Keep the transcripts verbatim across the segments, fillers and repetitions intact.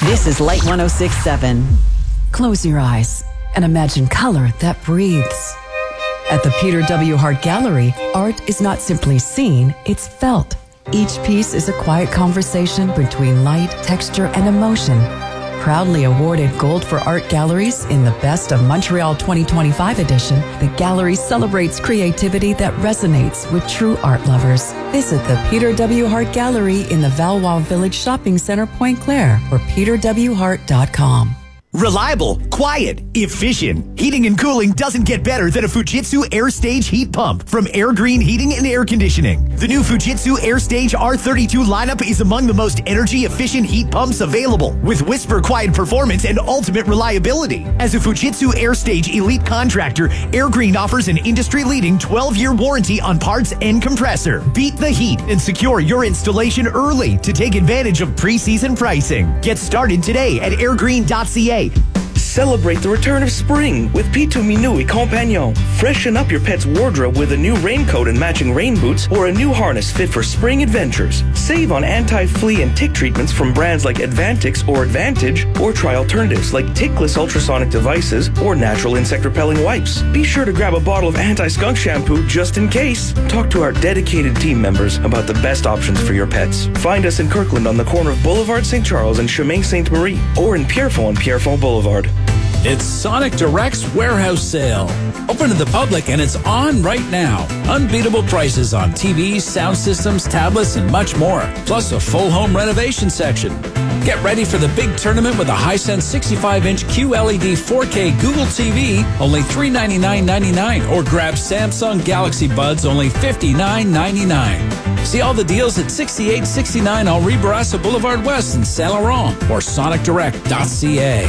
This is Light one oh six point seven. Close your eyes and imagine color that breathes. At the Peter W. Hart Gallery, art is not simply seen, it's felt. Each piece is a quiet conversation between light, texture, and emotion. Proudly awarded Gold for Art Galleries in the Best of Montreal twenty twenty-five edition, the gallery celebrates creativity that resonates with true art lovers. Visit the Peter W. Hart Gallery in the Valois Village Shopping Center, Pointe Claire, or peter w hart dot com. Reliable, quiet, efficient. Heating and cooling doesn't get better than a Fujitsu AirStage heat pump from Air Green Heating and Air Conditioning. The new Fujitsu AirStage R thirty-two lineup is among the most energy-efficient heat pumps available, with whisper quiet performance and ultimate reliability. As a Fujitsu AirStage elite contractor, Air Green offers an industry-leading twelve-year warranty on parts and compressor. Beat the heat and secure your installation early to take advantage of pre-season pricing. Get started today at air green dot c a. Celebrate the return of spring with P two Minui Compagnon. Freshen up your pet's wardrobe with a new raincoat and matching rain boots or a new harness fit for spring adventures. Save on anti-flea and tick treatments from brands like Advantix or Advantage, or try alternatives like tickless ultrasonic devices or natural insect repelling wipes. Be sure to grab a bottle of anti-skunk shampoo just in case. Talk to our dedicated team members about the best options for your pets. Find us in Kirkland on the corner of Boulevard Saint Charles and Chemin Sainte Marie, or in Pierrefonds on Pierrefonds Boulevard. It's Sonic Direct's warehouse sale. Open to the public and it's on right now. Unbeatable prices on T Vs, sound systems, tablets, and much more. Plus a full home renovation section. Get ready for the big tournament with a Hisense sixty-five inch Q L E D four K Google T V, only three hundred ninety-nine dollars and ninety-nine cents, or grab Samsung Galaxy Buds, only fifty-nine dollars and ninety-nine cents. See all the deals at sixty-eight sixty-nine Henri Bourassa Boulevard West in Saint Laurent or sonic direct dot c a.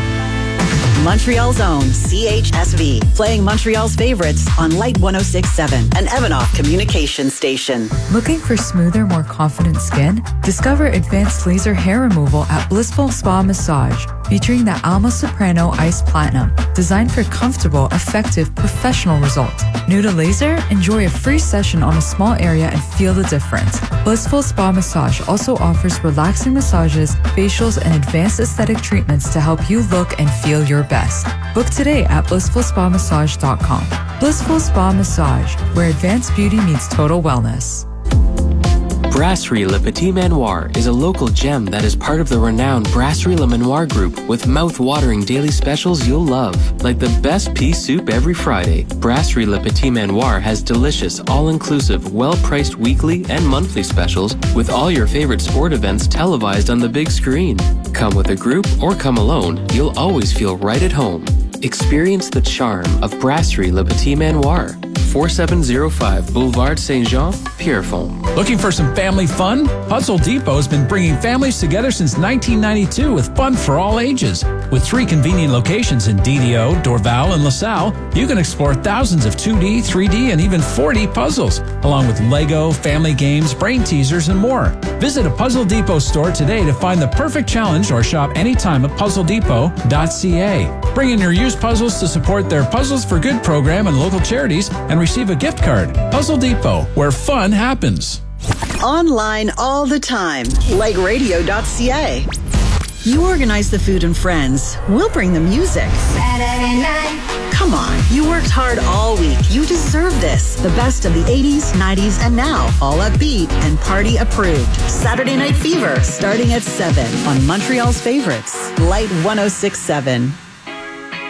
Montreal's own C H S V, playing Montreal's favorites on Light one oh six point seven, an Evanoff communication station. Looking for smoother, more confident skin? Discover advanced laser hair removal at Blissful Spa Massage, featuring the Alma Soprano Ice Platinum, designed for comfortable, effective, professional results. New to laser? Enjoy a free session on a small area and feel the difference. Blissful Spa Massage also offers relaxing massages, facials, and advanced aesthetic treatments to help you look and feel your best. Book today at blissful spa massage dot com. Blissful Spa Massage, where advanced beauty meets total wellness. Brasserie Le Petit Manoir is a local gem that is part of the renowned Brasserie Le Manoir group, with mouth-watering daily specials you'll love, like the best pea soup every Friday. Brasserie Le Petit Manoir has delicious, all-inclusive, well-priced weekly and monthly specials, with all your favorite sport events televised on the big screen. Come with a group or come alone, you'll always feel right at home. Experience the charm of Brasserie Le Petit Manoir. forty-seven oh five Boulevard Saint-Jean, Pierrefonds. Looking for some family fun? Puzzle Depot has been bringing families together since nineteen ninety-two with fun for all ages. With three convenient locations in D D O, Dorval, and LaSalle, you can explore thousands of two D, three D, and even four D puzzles, along with Lego, family games, brain teasers, and more. Visit a Puzzle Depot store today to find the perfect challenge or shop anytime at puzzle depot dot c a. Bring in your used puzzles to support their Puzzles for Good program and local charities and receive a gift card. Puzzle Depot, where fun happens. Online all the time, like radio dot c a. You organize the food and friends. We'll bring the music. Saturday night. Come on, you worked hard all week. You deserve this. The best of the eighties, nineties, and now. All upbeat and party approved. Saturday Night Fever, starting at seven on Montreal's favorites. Light one oh six point seven.